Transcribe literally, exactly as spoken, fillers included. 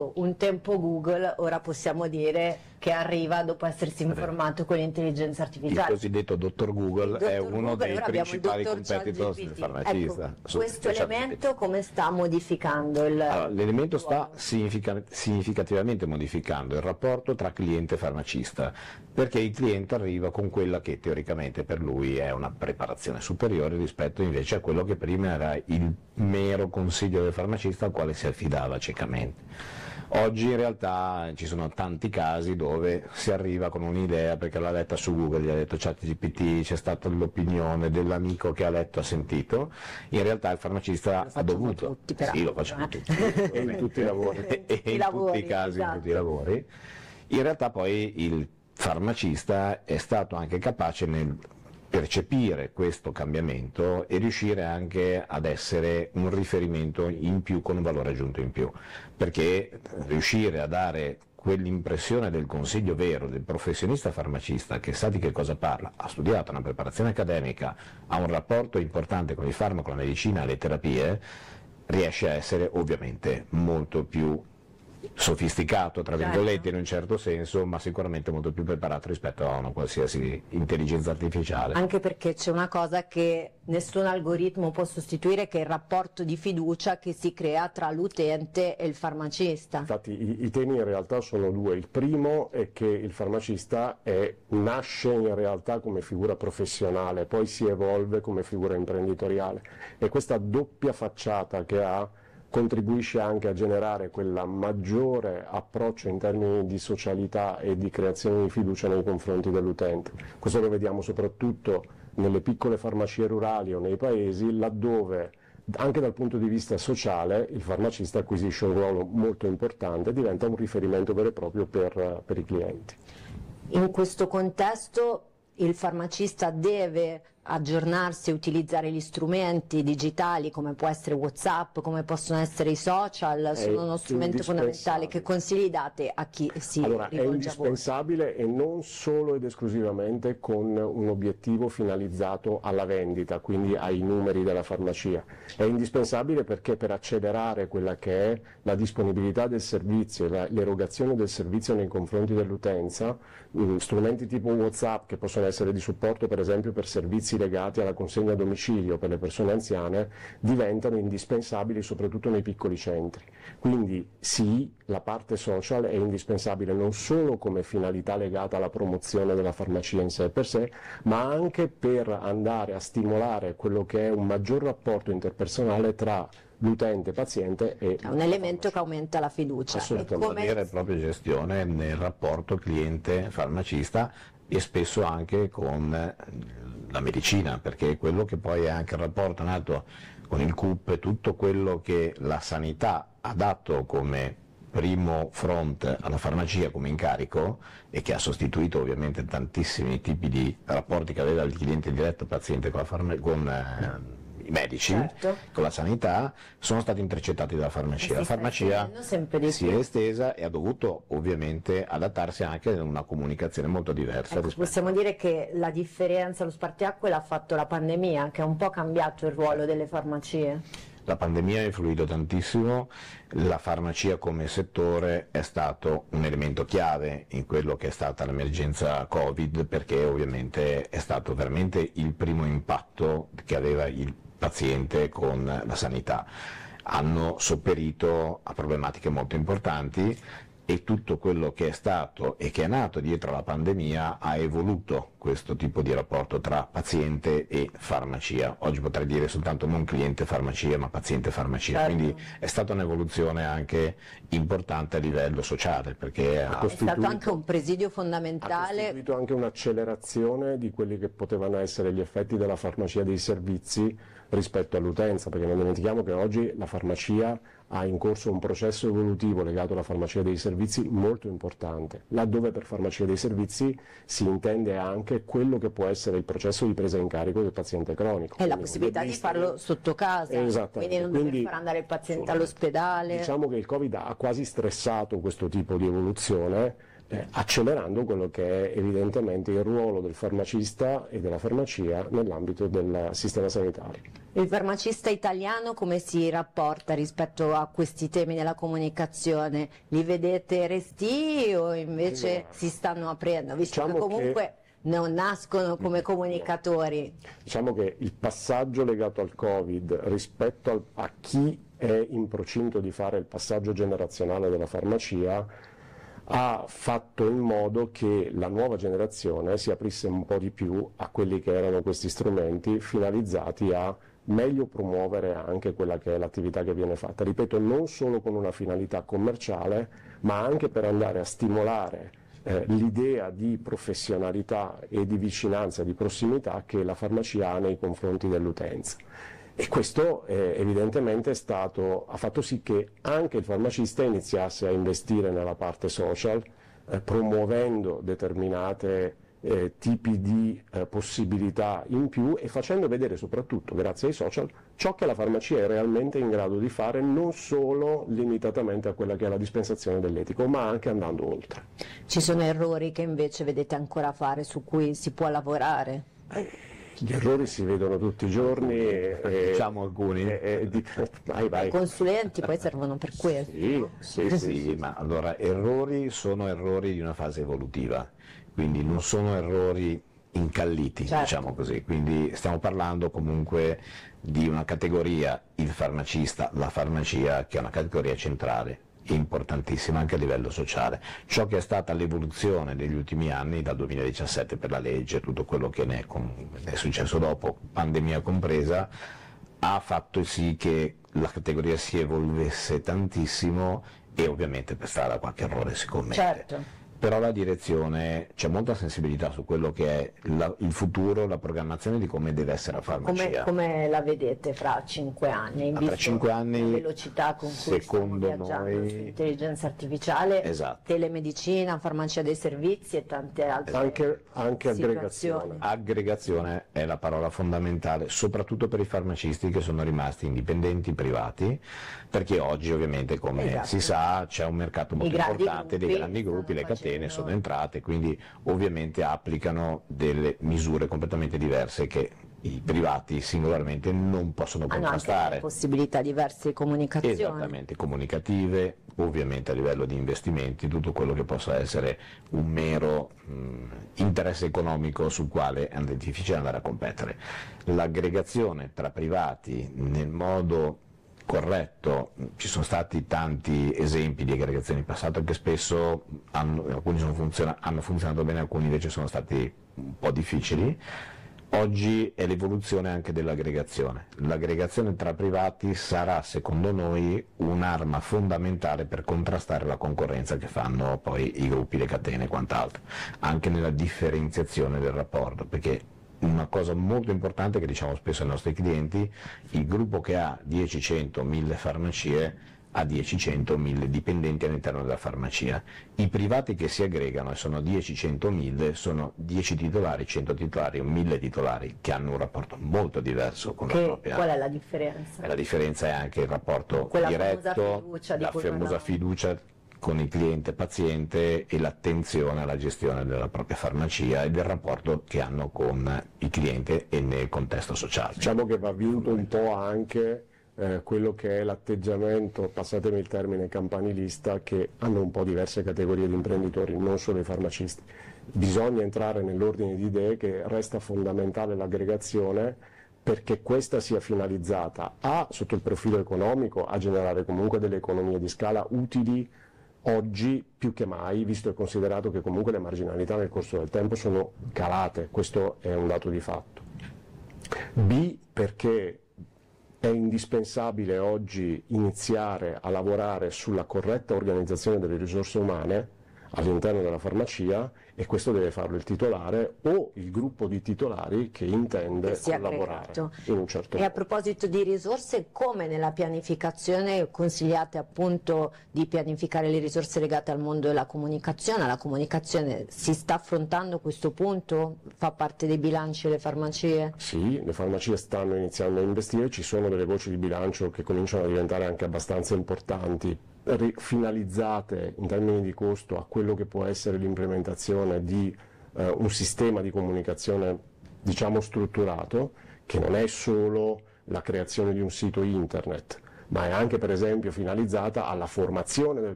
Un tempo Google, ora possiamo dire che arriva dopo essersi informato con l'intelligenza artificiale. Il cosiddetto dottor Google dottor è uno Google, dei principali competitors del farmacista. Ecco, questo elemento come sta modificando il... Allora, l'elemento sta significa, significativamente modificando il rapporto tra cliente e farmacista, perché il cliente arriva con quella che teoricamente per lui è una preparazione superiore rispetto invece a quello che prima era il mero consiglio del farmacista al quale si affidava ciecamente. Oggi in realtà ci sono tanti casi dove si arriva con un'idea perché l'ha letta su Google, gli ha detto ChatGPT, c'è stata l'opinione dell'amico che ha letto, ha sentito, in realtà il farmacista ha dovuto, tutti, però. sì lo facciamo tutti, in tutti i lavori, e, e in lavori, tutti i casi, esatto. in tutti i lavori, in realtà poi il farmacista è stato anche capace nel percepire questo cambiamento e riuscire anche ad essere un riferimento in più con un valore aggiunto in più, perché riuscire a dare quell'impressione del consiglio vero del professionista farmacista che sa di che cosa parla, ha studiato una preparazione accademica, ha un rapporto importante con il farmaco, la medicina e le terapie, riesce a essere ovviamente molto più sofisticato tra virgolette, certo, in un certo senso, ma sicuramente molto più preparato rispetto a una qualsiasi intelligenza artificiale. Anche perché c'è una cosa che nessun algoritmo può sostituire, che è il rapporto di fiducia che si crea tra l'utente e il farmacista. Infatti i, i temi in realtà sono due. Il primo è che il farmacista è, nasce in realtà come figura professionale, poi si evolve come figura imprenditoriale, e questa doppia facciata che ha contribuisce anche a generare quel maggiore approccio in termini di socialità e di creazione di fiducia nei confronti dell'utente. Questo lo vediamo soprattutto nelle piccole farmacie rurali o nei paesi, laddove anche dal punto di vista sociale il farmacista acquisisce un ruolo molto importante e diventa un riferimento vero e proprio per, per i clienti. In questo contesto il farmacista deve aggiornarsi e utilizzare gli strumenti digitali come può essere WhatsApp, come possono essere i social, sono uno strumento fondamentale. Che consigli date a chi si allora, rivolge a voi? È indispensabile, e non solo ed esclusivamente con un obiettivo finalizzato alla vendita, quindi ai numeri della farmacia. È indispensabile perché per accelerare quella che è la disponibilità del servizio e l'erogazione del servizio nei confronti dell'utenza, strumenti tipo WhatsApp, che possono essere di supporto per esempio per servizi legati alla consegna a domicilio per le persone anziane, diventano indispensabili soprattutto nei piccoli centri. Quindi sì, la parte social è indispensabile non solo come finalità legata alla promozione della farmacia in sé per sé, ma anche per andare a stimolare quello che è un maggior rapporto interpersonale tra l'utente paziente e è un elemento che aumenta la fiducia. Assolutamente, una vera e propria gestione nel rapporto cliente-farmacista e spesso anche con la medicina, perché quello che poi è anche il rapporto nato con il C U P, tutto quello che la sanità ha dato come primo front alla farmacia come incarico e che ha sostituito ovviamente tantissimi tipi di rapporti che aveva il cliente diretto paziente con, la farma- con eh, i medici, certo, con la sanità, sono stati intercettati dalla farmacia. La farmacia si è estesa e ha dovuto ovviamente adattarsi anche a una comunicazione molto diversa. Ecco, possiamo dire che la differenza, lo spartiacque l'ha fatto la pandemia, che ha un po' cambiato il ruolo delle farmacie. La pandemia ha influito tantissimo, la farmacia come settore è stato un elemento chiave in quello che è stata l'emergenza Covid, perché ovviamente è stato veramente il primo impatto che aveva il paziente con la sanità. Hanno sopperito a problematiche molto importanti e tutto quello che è stato e che è nato dietro la pandemia ha evoluto questo tipo di rapporto tra paziente e farmacia. Oggi potrei dire soltanto non cliente-farmacia ma paziente-farmacia, certo, quindi è stata un'evoluzione anche importante a livello sociale, perché ha è stato anche un presidio fondamentale. Ha costituito anche un'accelerazione di quelli che potevano essere gli effetti della farmacia dei servizi rispetto all'utenza, perché non dimentichiamo che oggi la farmacia ha in corso un processo evolutivo legato alla farmacia dei servizi molto importante, laddove per farmacia dei servizi si intende anche quello che può essere il processo di presa in carico del paziente cronico. E la possibilità di farlo sotto casa, quindi non quindi, dover far andare il paziente all'ospedale. Diciamo che il Covid ha quasi stressato questo tipo di evoluzione, eh, accelerando quello che è evidentemente il ruolo del farmacista e della farmacia nell'ambito del sistema sanitario. Il farmacista italiano come si rapporta rispetto a questi temi della comunicazione? Li vedete restii o invece Allora, si stanno aprendo, visto diciamo che comunque che non nascono come comunicatori? Diciamo che il passaggio legato al Covid rispetto al, a chi è in procinto di fare il passaggio generazionale della farmacia ha fatto in modo che la nuova generazione si aprisse un po' di più a quelli che erano questi strumenti finalizzati a meglio promuovere anche quella che è l'attività che viene fatta. Ripeto, non solo con una finalità commerciale, ma anche per andare a stimolare eh, l'idea di professionalità e di vicinanza, di prossimità che la farmacia ha nei confronti dell'utenza. E questo eh, evidentemente è stato, ha fatto sì che anche il farmacista iniziasse a investire nella parte social, eh, promuovendo determinate eh, tipi di eh, possibilità in più e facendo vedere soprattutto, grazie ai social, ciò che la farmacia è realmente in grado di fare, non solo limitatamente a quella che è la dispensazione dell'etico, ma anche andando oltre. Ci sono errori che invece vedete ancora fare, su cui si può lavorare? Eh, Gli errori si vedono tutti i giorni, e, diciamo alcuni. E, e, di, vai, vai. I consulenti poi servono per questo. Sì, sì, sì, Sì, sì, ma allora errori sono errori di una fase evolutiva, quindi non sono errori incalliti, certo. diciamo così, quindi stiamo parlando comunque di una categoria, il farmacista, la farmacia, che è una categoria centrale, importantissima anche a livello sociale. Ciò che è stata l'evoluzione degli ultimi anni, dal duemiladiciassette per la legge, tutto quello che ne è, è successo dopo, pandemia compresa, ha fatto sì che la categoria si evolvesse tantissimo e ovviamente per strada qualche errore si commette. Certo. Però la direzione, c'è molta sensibilità su quello che è la, il futuro, la programmazione di come deve essere la farmacia. Come, come la vedete fra cinque anni? In Tra cinque anni, la velocità con cui secondo stiamo viaggiando noi, sull'intelligenza artificiale, esatto. telemedicina, farmacia dei servizi e tante altre Anche, anche situazioni. aggregazione. Aggregazione è la parola fondamentale, soprattutto per i farmacisti che sono rimasti indipendenti, privati, perché oggi ovviamente, come esatto. si sa, c'è un mercato molto importante dei grandi gruppi, le catene sono entrate, quindi ovviamente applicano delle misure completamente diverse che i privati singolarmente non possono contrastare. Hanno anche possibilità diverse di comunicazione. Esattamente, comunicative, ovviamente a livello di investimenti, tutto quello che possa essere un mero mh, interesse economico sul quale è difficile andare a competere. L'aggregazione tra privati nel modo corretto, ci sono stati tanti esempi di aggregazioni in passato che spesso hanno, alcuni sono funziona, hanno funzionato bene, alcuni invece sono stati un po' difficili. Oggi è l'evoluzione anche dell'aggregazione. L'aggregazione tra privati sarà, secondo noi, un'arma fondamentale per contrastare la concorrenza che fanno poi i gruppi, le catene e quant'altro, anche nella differenziazione del rapporto, perché una cosa molto importante che diciamo spesso ai nostri clienti: il gruppo che ha dieci, cento, mille farmacie ha dieci, cento, mille dipendenti all'interno della farmacia. I privati che si aggregano e sono dieci, cento, mille sono dieci titolari, cento titolari o mille titolari che hanno un rapporto molto diverso con che, la propria. Qual è la differenza? E la differenza è anche il rapporto Quella diretto, famosa fiducia di la cui famosa parlavamo. fiducia con il cliente paziente e l'attenzione alla gestione della propria farmacia e del rapporto che hanno con il cliente e nel contesto sociale. Diciamo che va vinto un po' anche eh, quello che è l'atteggiamento, passatemi il termine, campanilista, che hanno un po' diverse categorie di imprenditori, non solo i farmacisti. Bisogna entrare nell'ordine di idee che resta fondamentale l'aggregazione, perché questa sia finalizzata a, sotto il profilo economico, a generare comunque delle economie di scala utili oggi più che mai, visto e considerato che comunque le marginalità nel corso del tempo sono calate, questo è un dato di fatto. B, perché è indispensabile oggi iniziare a lavorare sulla corretta organizzazione delle risorse umane all'interno della farmacia, e questo deve farlo il titolare o il gruppo di titolari che intende Che sia collaborare aggregato. in un certo E modo. a proposito di risorse, come nella pianificazione consigliate appunto di pianificare le risorse legate al mondo della comunicazione? La comunicazione si sta affrontando questo punto? Fa parte dei bilanci delle farmacie? Sì, le farmacie stanno iniziando a investire, ci sono delle voci di bilancio che cominciano a diventare anche abbastanza importanti finalizzate in termini di costo a quello che può essere l'implementazione di eh, un sistema di comunicazione, diciamo, strutturato, che non è solo la creazione di un sito internet, ma è anche per esempio finalizzata alla formazione del